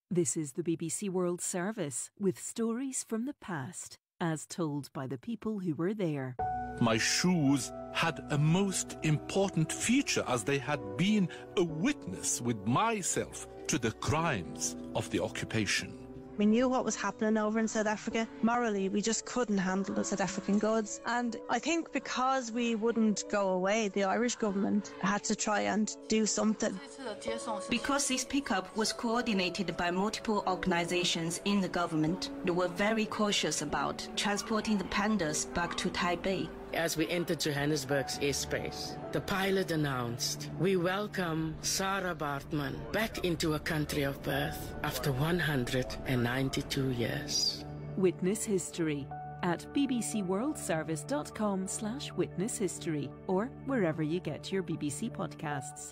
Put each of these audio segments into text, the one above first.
This is the BBC World Service with stories from the past, as told by the people who were there. My shoes had a most important feature, as they had been a witness with myself to the crimes of the occupation. We knew what was happening over in South Africa. Morally, we just couldn't handle the South African goods. And I think because we wouldn't go away, the Irish government had to try and do something. Because this pickup was coordinated by multiple organizations in the government, they were very cautious about transporting the pandas back to Taipei. As we entered Johannesburg's airspace, the pilot announced, "We welcome Sarah Baartman back into a country of birth after 192 years. Witness History at bbcworldservice.com/witness history or wherever you get your BBC podcasts.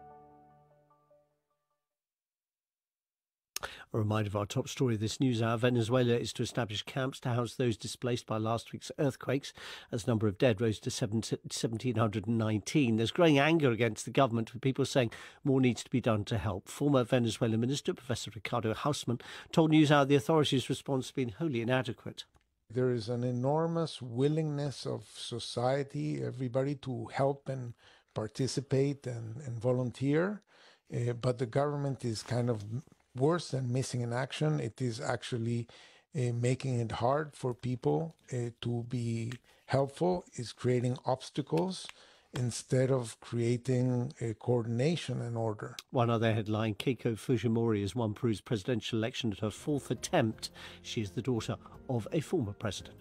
A reminder of our top story of this news hour. Venezuela is to establish camps to house those displaced by last week's earthquakes, as the number of dead rose to 1,719. There's growing anger against the government, with people saying more needs to be done to help. Former Venezuelan Minister Professor Ricardo Hausmann told NewsHour the authorities' response has been wholly inadequate. There is an enormous willingness of society, everybody, to help and participate and volunteer, but the government is kind of worse than missing in action. It is actually making it hard for people to be helpful, is creating obstacles instead of creating coordination and order. One other headline, Keiko Fujimori has won Peru's presidential election at her fourth attempt. She is the daughter of a former president.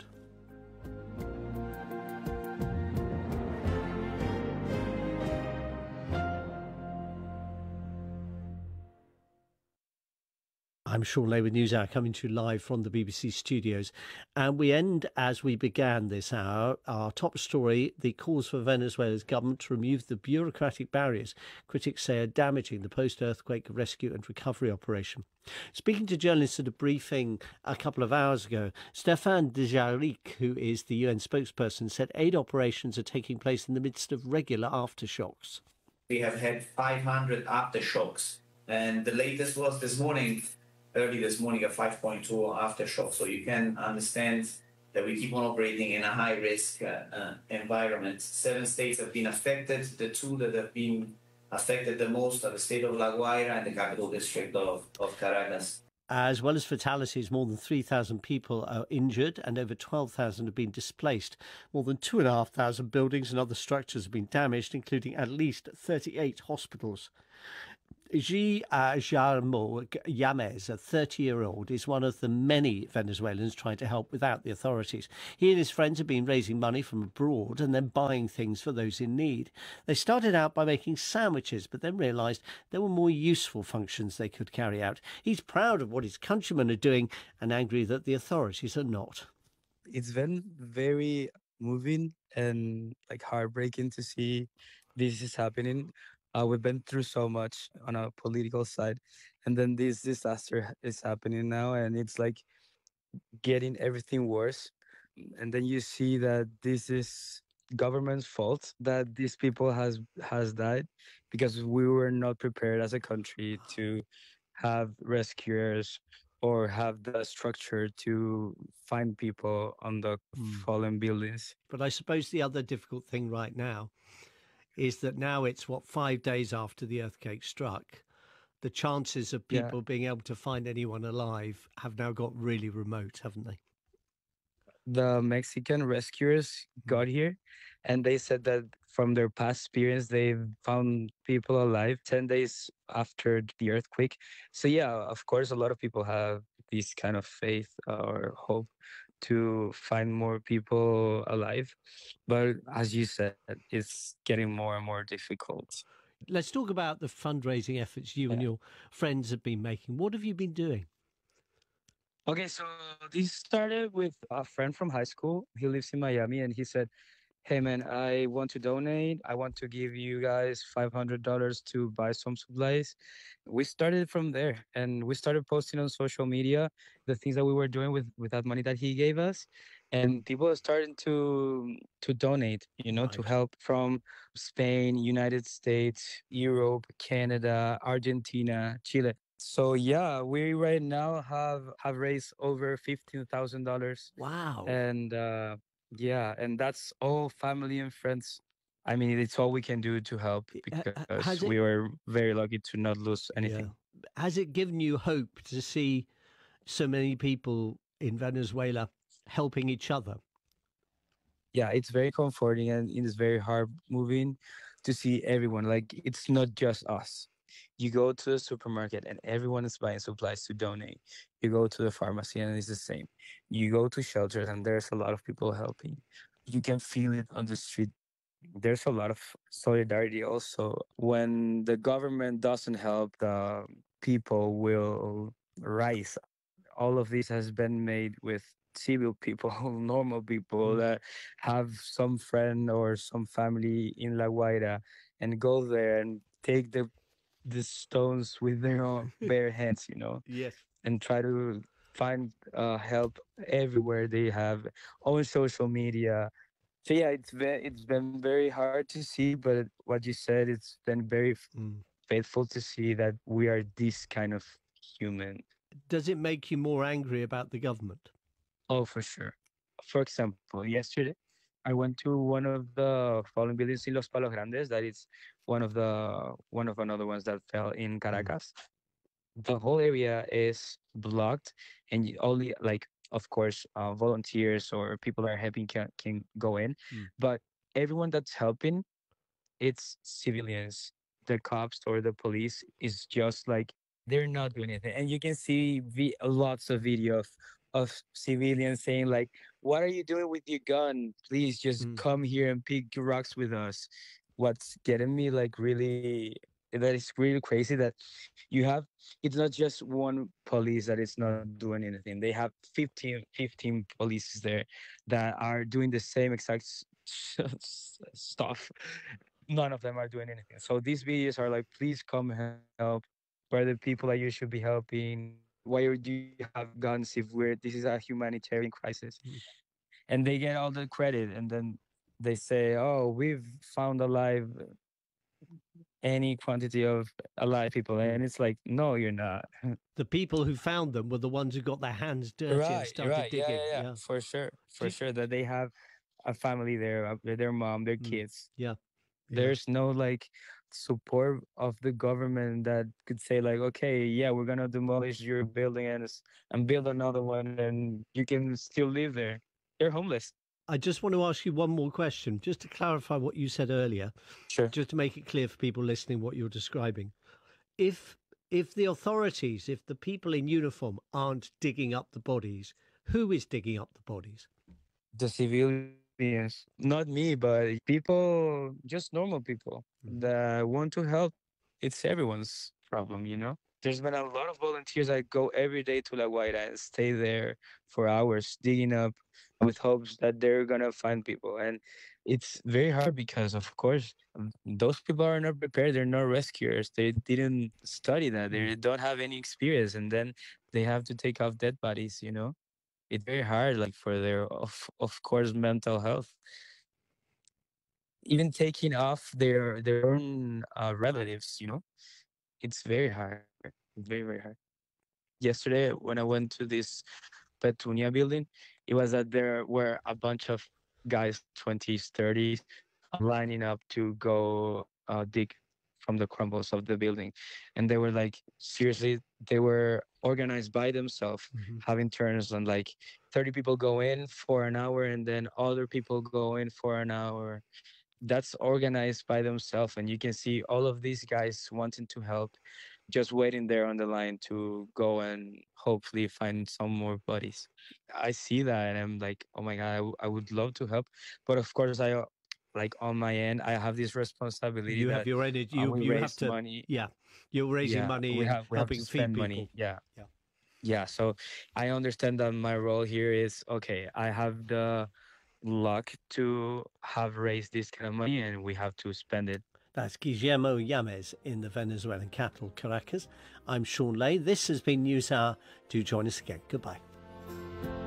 I'm Sean Lay with NewsHour, coming to you live from the BBC studios. And we end as we began this hour. Our top story, the calls for Venezuela's government to remove the bureaucratic barriers critics say are damaging the post-earthquake rescue and recovery operation. Speaking to journalists at a briefing a couple of hours ago, Stéphane Dujarric, who is the UN spokesperson, said aid operations are taking place in the midst of regular aftershocks. We have had 500 aftershocks, and the latest was early this morning, a 5.2 aftershock. So you can understand that we keep on operating in a high-risk environment. 7 states have been affected. The 2 that have been affected the most are the state of La Guaira and the capital district of Caracas. As well as fatalities, more than 3,000 people are injured and over 12,000 have been displaced. More than 2,500 buildings and other structures have been damaged, including at least 38 hospitals. Guillermo Yames, a 30-year-old, is one of the many Venezuelans trying to help without the authorities. He and his friends have been raising money from abroad and then buying things for those in need. They started out by making sandwiches, but then realised there were more useful functions they could carry out. He's proud of what his countrymen are doing and angry that the authorities are not. It's been very moving and heartbreaking to see this is happening. We've been through so much on a political side, and then this disaster is happening now, and it's getting everything worse. And then you see that this is government's fault that these people has died, because we were not prepared as a country to have rescuers or have the structure to find people on the fallen buildings. But I suppose the other difficult thing right now is that now it's 5 days after the earthquake struck. The chances of people being able to find anyone alive have now got really remote, haven't they? The Mexican rescuers got here, and they said that from their past experience, they've found people alive 10 days after the earthquake. So yeah, of course, a lot of people have this kind of faith or hope to find more people alive. But as you said, it's getting more and more difficult. Let's talk about the fundraising efforts you and your friends have been making. What have you been doing? Okay, so this started with a friend from high school. He lives in Miami, and he said, "Hey man, I want to donate. I want to give you guys $500 to buy some supplies." We started from there, and we started posting on social media the things that we were doing with that money that he gave us. And people are starting to donate, to help, from Spain, United States, Europe, Canada, Argentina, Chile. So yeah, we right now have raised over $15,000, Wow. and yeah, and that's all family and friends. I mean, it's all we can do to help because Has we it? were very lucky to not lose Yeah. anything. Has it given you hope to see so many people in Venezuela helping each other? Yeah, it's very comforting and it is very hard moving to see everyone. Like, it's not just us. You go to the supermarket and everyone is buying supplies to donate. You go to the pharmacy and it's the same. You go to shelters and there's a lot of people helping. You can feel it on the street. There's a lot of solidarity also. When the government doesn't help, the people will rise. All of this has been made with civil people, normal people that have some friend or some family in La Guaira and go there and take the stones with their own bare hands, Yes. and try to find help everywhere they have on social media. So yeah, it's been very hard to see, but what you said, it's been very faithful to see that we are this kind of human. Does it make you more angry about the government? Oh, for sure. For example, yesterday I went to one of the fallen buildings in Los Palos Grandes. That is one of another ones that fell in Caracas. The whole area is blocked, and only, like, of course, volunteers or people that are helping can go in, but everyone that's helping, it's civilians. The cops or the police is just like they're not doing anything, and you can see lots of video of civilians saying like, "What are you doing with your gun? Please just come here and pick rocks with us." What's getting me like really, that is really crazy, that you have, it's not just one police that is not doing anything. They have 15 police there that are doing the same exact stuff. None of them are doing anything. So these videos are like, please come help. We're the people that you should be helping. Why do you have guns if this is a humanitarian crisis? And they get all the credit, and then they say, oh, we've found alive any quantity of alive people, and it's like, no, you're not. The people who found them were the ones who got their hands dirty and Right, started right, digging. yeah, for sure, that they have a family there, their mom, their kids. Yeah. There's no like support of the government that could say like, okay, yeah, we're gonna demolish your building and build another one, and you can still live there. They're homeless. I just want to ask you one more question, just to clarify what you said earlier. Sure. Just to make it clear for people listening what you're describing. If the authorities, if the people in uniform aren't digging up the bodies, who is digging up the bodies? The civilians, not me, but people, just normal people that want to help. It's everyone's problem. There's been a lot of volunteers that go every day to La Guaira and stay there for hours digging up with hopes that they're gonna find people. And it's very hard because, of course, those people are not prepared. They're not rescuers. They didn't study that. They don't have any experience, and then they have to take off dead bodies. It's very hard, like, for their of course mental health. Even taking off their own relatives. It's very hard. Very, very hard. Yesterday, when I went to this Petunia building, it was that there were a bunch of guys, 20s, 30s, lining up to go dig from the crumbles of the building. And they were like, seriously, they were organized by themselves, having turns on like 30 people go in for an hour and then other people go in for an hour. That's organized by themselves. And you can see all of these guys wanting to help, just waiting there on the line to go and hopefully find some more bodies. I see that and I'm like, oh my God, I would love to help. But of course, like on my end, I have this responsibility. You have your energy. You have to. Money. Yeah, you're raising money and helping feed people. Money. Yeah. So I understand that my role here is, okay, I have the luck to have raised this kind of money and we have to spend it. That's Guillermo Yames in the Venezuelan capital, Caracas. I'm Sean Lay. This has been NewsHour. Do join us again. Goodbye.